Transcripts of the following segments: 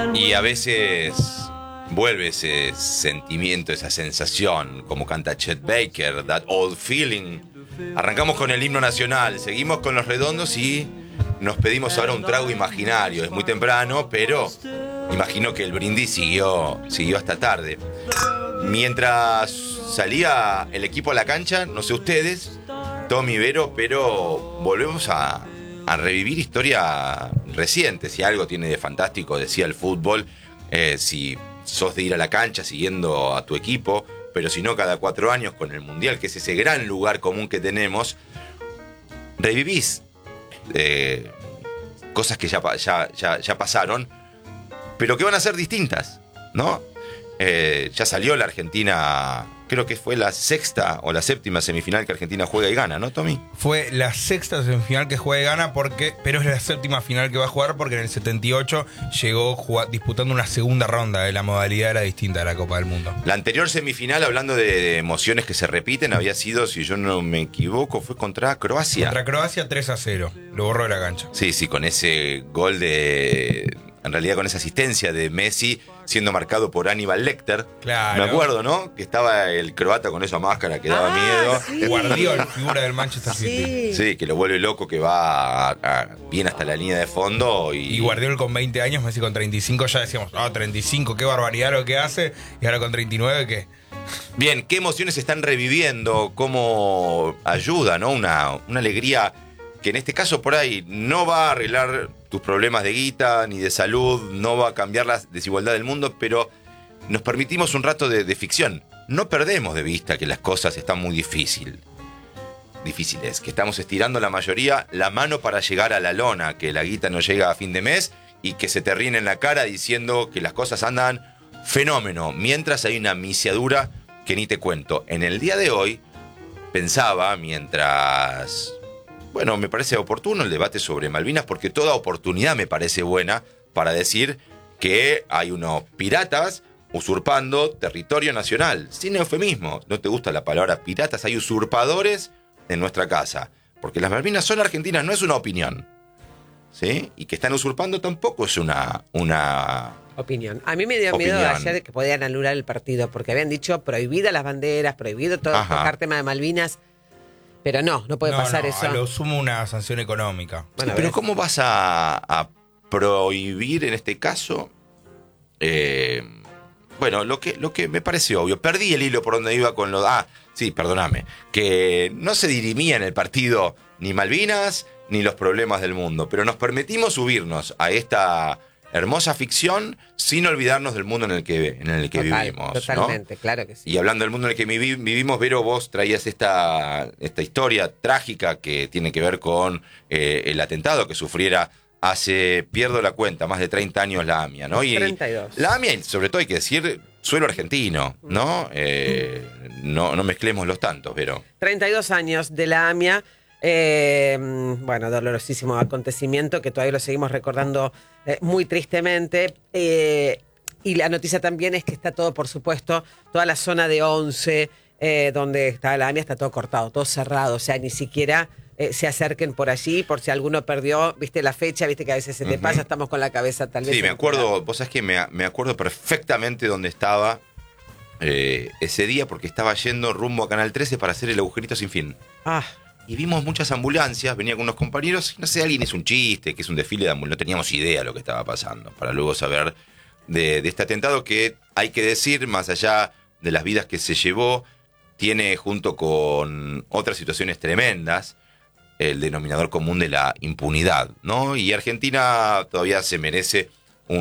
Y a veces vuelve ese sentimiento, esa sensación, como canta Chet Baker, That Old Feeling. Arrancamos con el himno nacional, seguimos con los redondos y nos pedimos ahora un trago imaginario. Es muy temprano, pero imagino que el brindis siguió hasta tarde. Mientras salía el equipo a la cancha, no sé ustedes, Tommy, Vero, pero volvemos a revivir historia reciente. Si algo tiene de fantástico, decía el fútbol, si sos de ir a la cancha siguiendo a tu equipo, pero si no, cada 4 años con el Mundial, que es ese gran lugar común que tenemos, revivís cosas que ya pasaron, pero que van a ser distintas, ¿no? Ya salió la Argentina, creo que fue la 6ª o la 7ª semifinal que Argentina juega y gana, ¿no, Tommy? Fue la 6ª semifinal que juega y gana, pero es la 7ª final que va a jugar porque en el 78 llegó disputando una segunda ronda. La modalidad era distinta de la Copa del Mundo. La anterior semifinal, hablando de emociones que se repiten, había sido, si yo no me equivoco, fue contra Croacia. Contra Croacia 3-0, lo borró de la cancha. Sí, con ese gol en realidad con esa asistencia de Messi siendo marcado por Aníbal Lecter. Claro. Me acuerdo, ¿no? Que estaba el croata con esa máscara que daba miedo. Sí. Guardiola, figura del Manchester City. Sí, que lo vuelve loco, que va bien hasta la línea de fondo. Y Guardiola con 20 años, Messi con 35, ya decíamos, 35, qué barbaridad lo que hace. Y ahora con 39, ¿qué? Bien, ¿qué emociones están reviviendo? ¿Cómo ayuda, no? Una alegría que en este caso por ahí no va a arreglar tus problemas de guita ni de salud, no va a cambiar la desigualdad del mundo, pero nos permitimos un rato de ficción. No perdemos de vista que las cosas están muy difíciles, que estamos estirando la mayoría la mano para llegar a la lona, que la guita no llega a fin de mes y que se te ríen en la cara diciendo que las cosas andan fenómeno, mientras hay una misiadura que ni te cuento. En el día de hoy pensaba, mientras... Bueno, me parece oportuno el debate sobre Malvinas porque toda oportunidad me parece buena para decir que hay unos piratas usurpando territorio nacional. Sin eufemismo, no te gusta la palabra piratas, hay usurpadores en nuestra casa. Porque las Malvinas son argentinas, no es una opinión. ¿Sí? Y que están usurpando tampoco es una opinión. A mí me dio miedo ayer que podían anular el partido porque habían dicho prohibidas las banderas, prohibido tocar tema de Malvinas. Pero no puede pasar eso. A lo sumo una sanción económica. Bueno, pero ¿cómo vas a prohibir en este caso? Bueno, lo que me parece obvio. Perdí el hilo por donde iba con lo... sí, perdóname. Que no se dirimía en el partido ni Malvinas ni los problemas del mundo. Pero nos permitimos subirnos a esta hermosa ficción sin olvidarnos del mundo en el que vivimos. Totalmente, ¿no? Claro que sí. Y hablando del mundo en el que vivimos, Vero, vos traías esta historia trágica que tiene que ver con el atentado que sufriera hace, pierdo la cuenta, más de 30 años la AMIA, ¿no? 32. La AMIA, y sobre todo hay que decir, suelo argentino, ¿no? No mezclemos los tantos, Vero. 32 años de la AMIA. Bueno, dolorosísimo acontecimiento que todavía lo seguimos recordando muy tristemente. Y la noticia también es que está todo, por supuesto, toda la zona de Once, donde está la AMIA, está todo cortado, todo cerrado. O sea, ni siquiera se acerquen por allí, por si alguno perdió, viste la fecha, viste que a veces se te pasa, estamos con la cabeza tal vez. Sí, me acuerdo, vos sabés que me acuerdo perfectamente dónde estaba ese día, porque estaba yendo rumbo a Canal 13 para hacer el agujerito sin fin. Y vimos muchas ambulancias, venía con unos compañeros, no sé, alguien hizo un chiste, que es un desfile de ambulancias, no teníamos idea de lo que estaba pasando, para luego saber de este atentado que, hay que decir, más allá de las vidas que se llevó, tiene junto con otras situaciones tremendas, el denominador común de la impunidad, ¿no? Y Argentina todavía se merece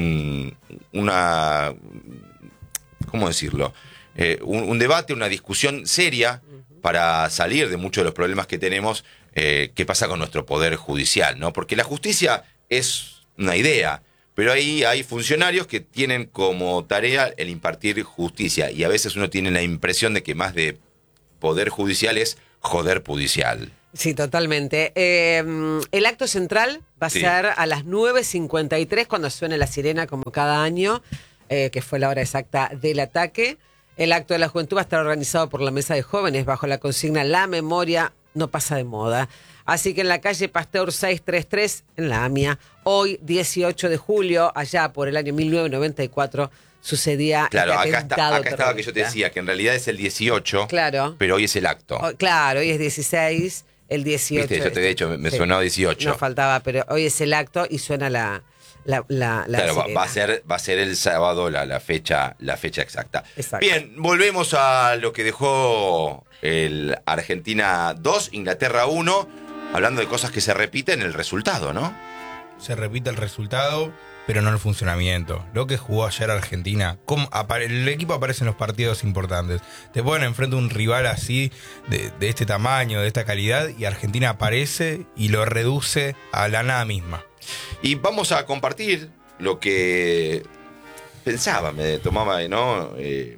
una... ¿Cómo decirlo? Un debate, una discusión seria para salir de muchos de los problemas que tenemos, qué pasa con nuestro poder judicial, ¿no? Porque la justicia es una idea, pero ahí hay funcionarios que tienen como tarea el impartir justicia, y a veces uno tiene la impresión de que más de poder judicial es joder judicial. Sí, totalmente. El acto central va a ser a las 9:53 cuando suene la sirena como cada año, que fue la hora exacta del ataque. El acto de la juventud va a estar organizado por la Mesa de Jóvenes bajo la consigna La memoria no pasa de moda. Así que en la calle Pasteur 633, en la AMIA, hoy 18 de julio, allá por el año 1994, sucedía Claro, este acá estaba terrorista. que yo te decía, que en realidad es el 18, Claro. pero hoy es el acto. Claro, hoy es 16, el 18. Viste, yo te he dicho, me sí, sonó 18. No faltaba, pero hoy es el acto y suena la Claro, sirena. va a ser el sábado la fecha exacta. Exacto. Bien, volvemos a lo que dejó el Argentina 2, Inglaterra 1, hablando de cosas que se repiten, el resultado, ¿no? Se repite el resultado, pero no el funcionamiento. Lo que jugó ayer Argentina, el equipo aparece en los partidos importantes. Te ponen enfrente a un rival así, de este tamaño, de esta calidad, y Argentina aparece y lo reduce a la nada misma. Y vamos a compartir lo que pensaba, me tomaba, ¿no?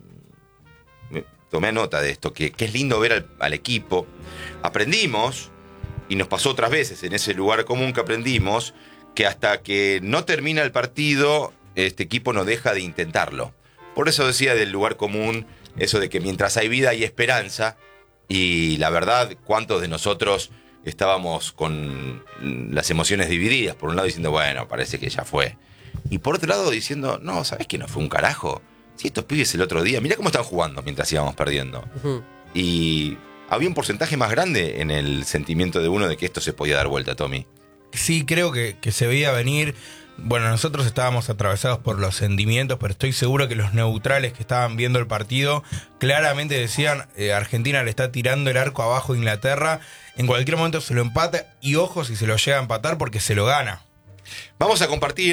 Me tomé nota de esto, que es lindo ver al equipo. Aprendimos, y nos pasó otras veces en ese lugar común que aprendimos, que hasta que no termina el partido, este equipo no deja de intentarlo. Por eso decía del lugar común, eso de que mientras hay vida hay esperanza, y la verdad, ¿cuántos de nosotros estábamos con las emociones divididas? Por un lado diciendo, bueno, parece que ya fue. Y por otro lado diciendo, no, ¿sabes qué? No fue un carajo. Si estos pibes el otro día, mirá cómo están jugando mientras íbamos perdiendo. Ujú. Y había un porcentaje más grande en el sentimiento de uno de que esto se podía dar vuelta, Tommy. Sí, creo que se veía venir. Bueno, nosotros estábamos atravesados por los sentimientos, pero estoy seguro que los neutrales que estaban viendo el partido claramente decían, Argentina le está tirando el arco abajo a Inglaterra, en cualquier momento se lo empata, y ojo si se lo llega a empatar porque se lo gana. Vamos a compartir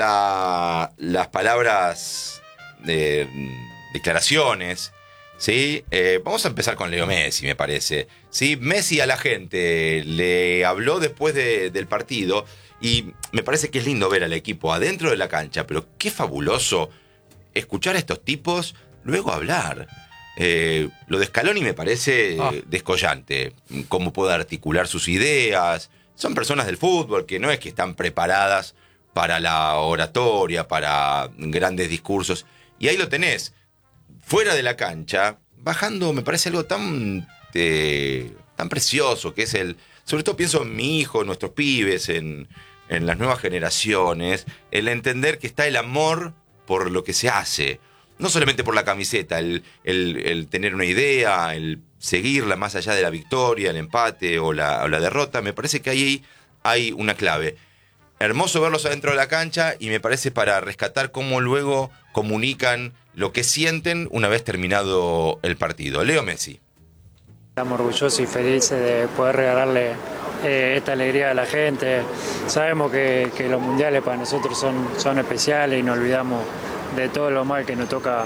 las palabras de declaraciones, ¿sí? Vamos a empezar con Leo Messi, me parece. ¿Sí? Messi a la gente le habló después del partido, y me parece que es lindo ver al equipo adentro de la cancha, pero qué fabuloso escuchar a estos tipos luego hablar. Lo de Scaloni me parece descollante, cómo puede articular sus ideas. Son personas del fútbol que no es que están preparadas para la oratoria, para grandes discursos. Y ahí lo tenés, fuera de la cancha, bajando, me parece algo tan precioso, que es sobre todo pienso en mi hijo, en nuestros pibes, en las nuevas generaciones, el entender que está el amor por lo que se hace. No solamente por la camiseta, el tener una idea, el seguirla más allá de la victoria, el empate o la derrota. Me parece que ahí hay una clave. Hermoso verlos adentro de la cancha, y me parece para rescatar cómo luego comunican lo que sienten una vez terminado el partido. Leo Messi. Estamos orgullosos y felices de poder regalarle esta alegría a la gente. Sabemos que los mundiales para nosotros son especiales y nos olvidamos de todo lo mal que nos toca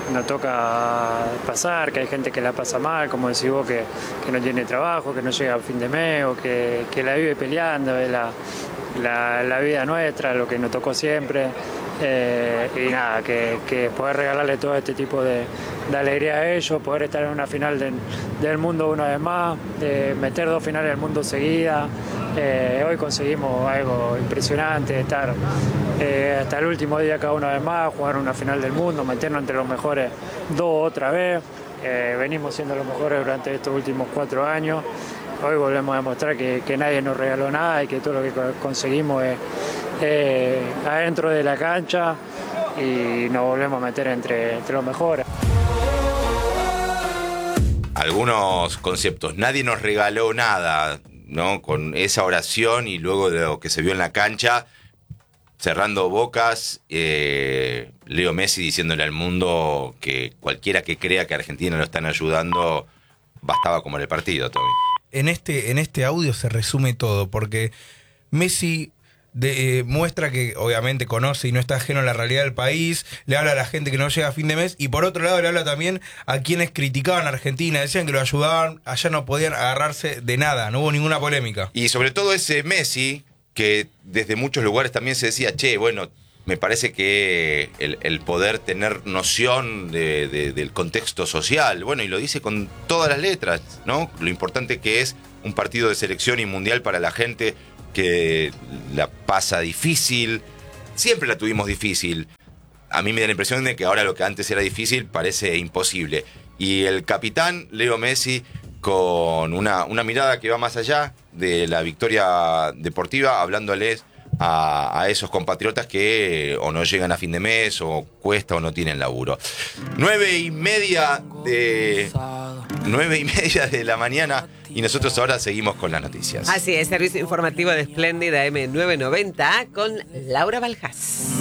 pasar, que hay gente que la pasa mal, como decís vos, que no tiene trabajo, que no llega a fin de mes, o que la vive peleando, es la vida nuestra, lo que nos tocó siempre. Y nada, que poder regalarle todo este tipo de alegría a ellos, poder estar en una final del mundo una vez más, meter 2 finales del mundo seguidas. Hoy conseguimos algo impresionante, estar hasta el último día cada una vez más, jugar una final del mundo, meternos entre los mejores 2 otra vez. Venimos siendo los mejores durante estos últimos 4 años. Hoy volvemos a demostrar que nadie nos regaló nada y que todo lo que conseguimos es adentro de la cancha, y nos volvemos a meter entre los mejores. Algunos conceptos. Nadie nos regaló nada, ¿no? Con esa oración y luego de lo que se vio en la cancha, cerrando bocas, Leo Messi diciéndole al mundo que cualquiera que crea que a Argentina lo están ayudando, bastaba como en el partido, Tommy. En este audio se resume todo, porque Messi muestra que obviamente conoce y no está ajeno a la realidad del país, le habla a la gente que no llega a fin de mes, y por otro lado le habla también a quienes criticaban a Argentina, decían que lo ayudaban, allá no podían agarrarse de nada, no hubo ninguna polémica. Y sobre todo ese Messi, que desde muchos lugares también se decía, che, bueno, me parece que el poder tener noción del contexto social, bueno, y lo dice con todas las letras, ¿no? Lo importante que es un partido de selección y mundial para la gente que la pasa difícil. Siempre la tuvimos difícil. A mí me da la impresión de que ahora lo que antes era difícil parece imposible. Y el capitán Leo Messi con una mirada que va más allá de la victoria deportiva, hablándoles a esos compatriotas que o no llegan a fin de mes, o cuesta, o no tienen laburo. 9:30 de la mañana, y nosotros ahora seguimos con las noticias. Así es, servicio informativo de Espléndida M990 con Laura Baljas.